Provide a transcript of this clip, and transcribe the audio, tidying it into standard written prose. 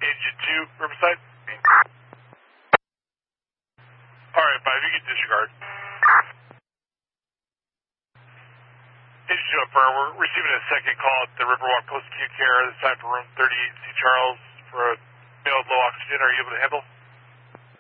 Engine 2, Riverside. Alright, 5, you can disregard. Engine 2 up firm, we're receiving a second call at the Riverwalk Post Acute Care. This time for room 38, C. Charles, for a male with low oxygen. Are you able to handle?